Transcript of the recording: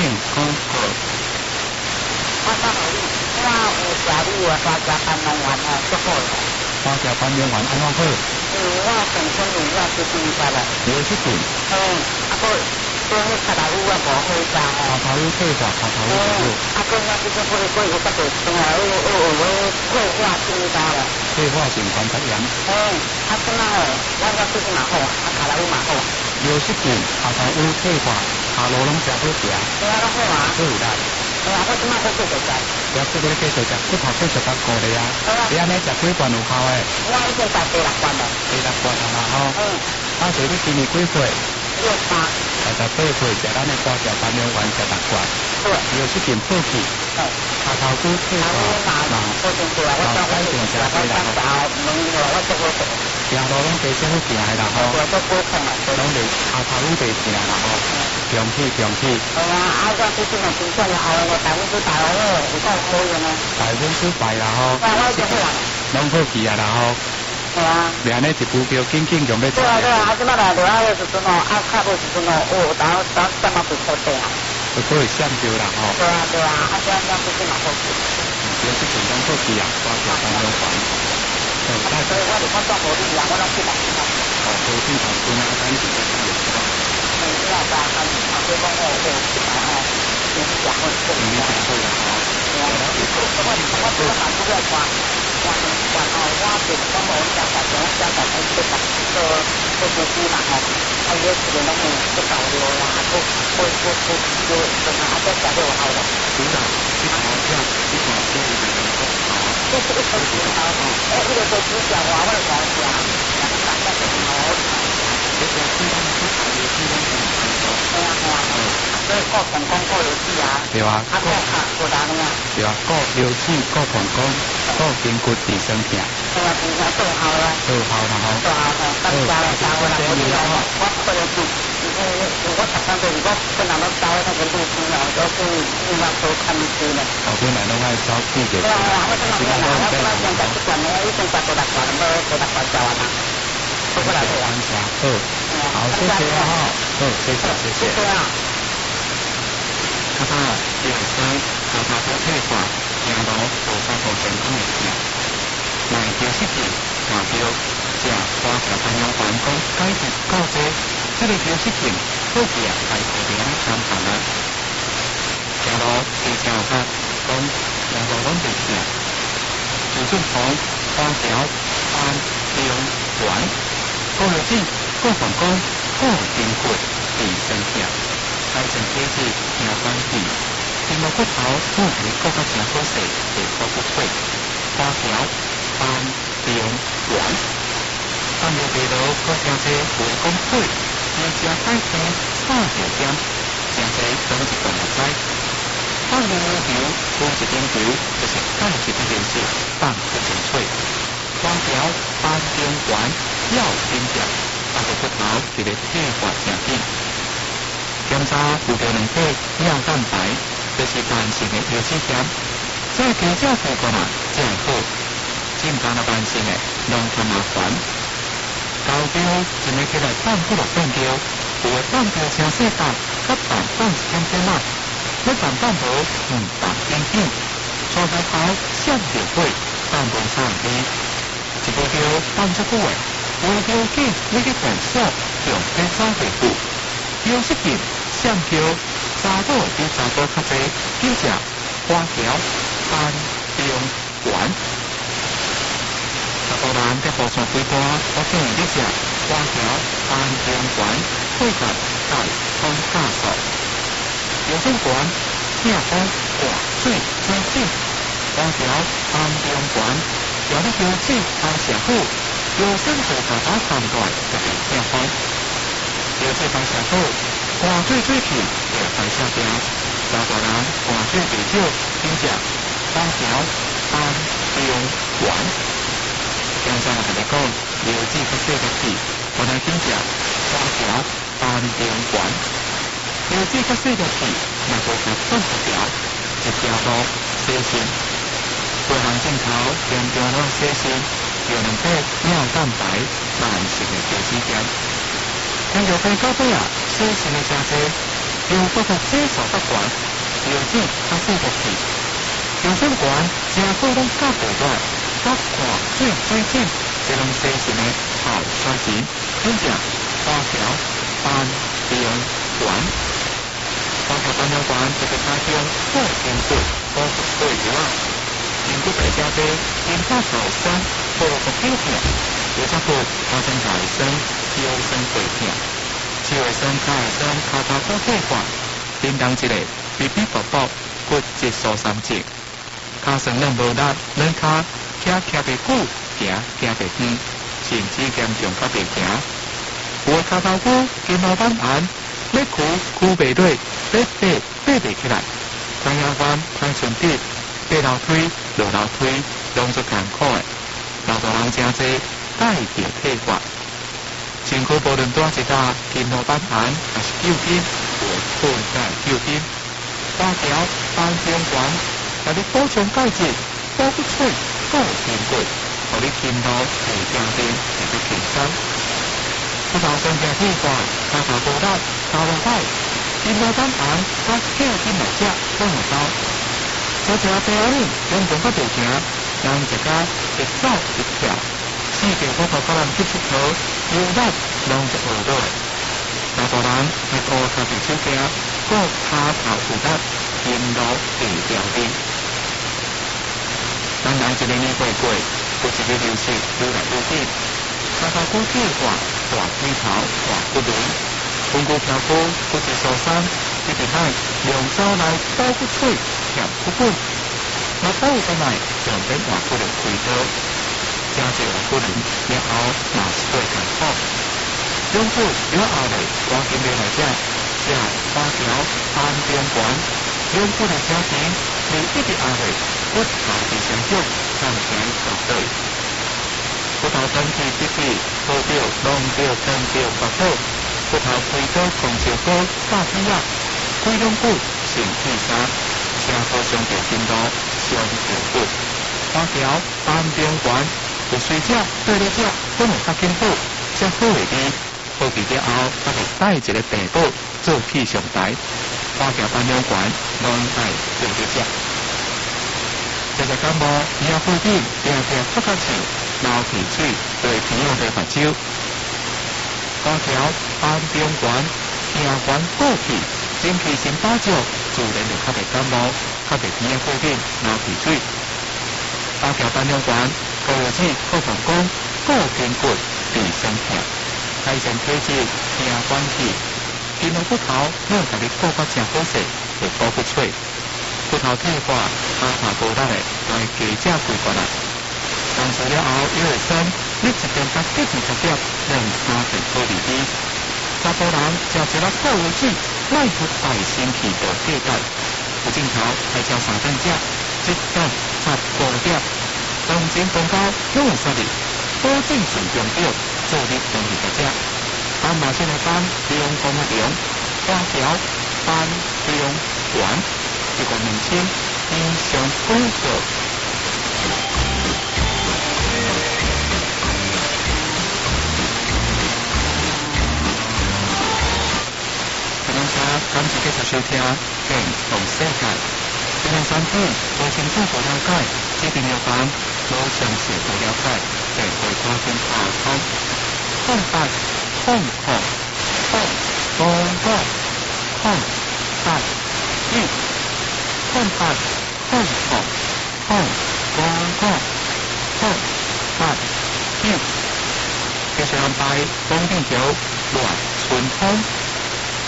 讲好。 我讲互你，我有食你的花甲斑龙丸哦，足好个。 花甲斑龙丸安怎好？ 我本身有我是第一啦。 有这款。 啊个迄卡达乌啊无好食哦。 卡达乌退化，卡达乌好。 啊个那这个过有甲着生啊，退化性加了。 退化性关节炎。 啊怎啊哦，我最近嘛好啊，卡达乌嘛好。 有这款卡达乌退化，下路拢食好食。 对啊，拢好啊。 好啦。 我即马好继续食。 不要继续食，骨头继续较固的啊。你安尼食几罐有效诶？ 我已经食第6罐了。 第6罐啦吼。啊，所以你今年几岁？68。68岁食咱的花甲斑龙丸食6罐。对。有这件好去。下头骨退化嘛， 好正对啊，我讲我改善食对啦吼。 我做好做。 行路拢加少好行的啦吼。拢袂下头愈袂正啦吼。中气。 啊，我最近嘛真正有后个大王有够好用啊。 大温书白啦吼。 我就好啊。 拢好去啊啦吼。 系啊。 袂安尼一步叫紧用要走。 对啊，即摆来落啊时阵哦，较无时阵哦，等嘛不错地啊。 就可以闪着啦吼。 对啊，这样最近嘛好去。 这是简单好去啊，花甲斑龙丸。所以我就讲做好你啊，我拢去买。 好去头先啊，等时再去是吧？ 你老爸他就讲我去买哦，你是讲我去买。 好啦吼。 我这个反复要挂。我就是讲我加工做司机嘛吼，有时阵拢会去导流啦，去怎么再加入好了。 是啦，你看这一个这是一头石头，这个做指甲我会讲讲，大家就好。 这个地方是产业地方很多。 所以各成功各有志啊。对啊。各哪里啊？ 对啊，各有志各成功，各筋骨地生病。 对啊，真正做好啦。做好啦吼。做好啦，大家啦，大家啦，我可能是，如果常常对，如果本来都招那个路径了，都是另外多看一些了。 本来拢爱招地的。 对啊，我这两天我这两天在去管呢，已经管多大管了，多大管教完了。都过来对啊。 好，谢谢哈。谢谢。卡巴有生，卡巴多退化，行路无法好健康的行。卖着食品，卖着食花甲斑龙丸讲改善告济，这个着食品好食还可以安参考啦。行路比较有法讲，行路拢袂行。自顺从花条斑龙丸，各有志，各成功，各筋骨，地生病。改善体质，行关节，筋膜骨头骨皮骨较正好势，会骨骨脆。花条斑龙丸，按照地路各听者会讲腿，要食太甜，炒着咸，真济拢一段落知。放牛油，敷一点油，就是解一个形式，放一点脆。花条斑龙丸要紧食，按照骨头一个退化成品。检查有着2块尿蛋白，就是慢性的油脂咸。再加少配合嘛，才会好。正常的慢性的，拢较麻烦。交标一日起来放几落放标，有的放标成细蛋，甲蛋放1点仔，要蛋放无，蛋点点，刷开头闪着火，蛋无差味。一部标放足久的，有的标紧要去电锁，用火烧回复。标失品，上标查某比查甫较济，叫食花条斑龙丸。查甫人在补充几多，我建议你食花条斑龙丸，配合钙、通加速。有种丸，痛风、挂水、生气。花条斑龙丸，调你油脂还上好，有身体大大看大，就是痛风。油脂还上好，汗水水气会排下掉。查甫人汗水袂少，请食花条斑龙丸。刚才我同你讲，油脂较细个气，我来请食花条斑龙丸。油脂较细个气，若无甲放一条，一条路洗身。血糖正常，严重到洗身，有2块尿蛋白，慢性的油脂咸。听着快到尾啊，洗身的真济， 由各个接受法官、điều trị和恢复期。调整官正好拢甲不断，甲看最紧，这拢细心的好选择，并且花条班边管。花条班长官这个差中各经过保护对流啊，经过大家的因他逃生保护表现，有则过发生大生腰身背痛，手会生脚会生骹头骨退化，叮当一个比比薄薄骨质疏松症，脚酸软无力，软脚徛袂久，行袂远，甚至严重到袂行。有的骹头骨筋膜板寒。要躯袂落，要爬袂起来，关腰弯、关唇底、爬楼梯、落楼梯，拢足艰苦的。老大人真济，带着退化。身躯无论大一大，筋膜板寒还是揪筋，有困在揪筋。八条班中管，甲你补充钙质，补不出，够筋骨，互你筋路会定定，会去轻松。不头身体退化，骹头无力。头落歹，筋膜板寒，甲脚筋来只都会到。小只白阿米严重到袂行，人一家一走一跳，四条骨头可能去佚佗，有力拢就学落。大大人要顾脚皮手脚，顾骹头有力，筋路会调理。咱人一个年过过，有一个流失愈来愈紧，骹头骨退化，大腿头大骨轮。筋骨飘高，骨质疏松，一定爱用手来保骨髓，填骨本。若保上来，上边换骨的开刀，加济换骨轮，然后嘛是最艰苦。两骨有后来赶紧落来者，这八条安边管，两骨的条件是一直后来骨头的成长，向前倒退。骨头身体积极，好着弄着跟着骨头。骨头开刀控制高大体压，开两骨成气沙，车好伤着筋路，伤着骨。八条安边管，有水者对了者，可能较紧好，则好会滴。好比了后，还会带一个病宝做气上台。八条安边管，拢爱对了者。这个感冒，耳附近常常发较气，流鼻水，对鼻用对目睭。八条安边管，听管过去，精气神饱足，自然就较袂感冒，较袂鼻附近流鼻水。八条安边管，高热子、高膀胱、高筋骨、鼻酸痛，改善体质，听管气，筋络骨头，要甲你顾甲正好势，会保不出。骨头退化，骹头无力的，来加正规划啦。当时了后，又会生，你一边甲结一条条，让三片好利益。查甫人食一粒高热子，迈出大身气道地带，有镜头来照3顿食，7顿插5点，当前公交拢有说明，保证顺中药，做你当日食。斑马线的斑，利用公的用，花条斑利用丸，一个名称，英雄工作。感谢继续收听《健康世界》。这项产品无清楚不了解，这边药房无详细不了解，便会花钱下空。空白、空空、空空空、空白、一、空白、空空、空空空、空白、一。继续安排光电桥、乱春风。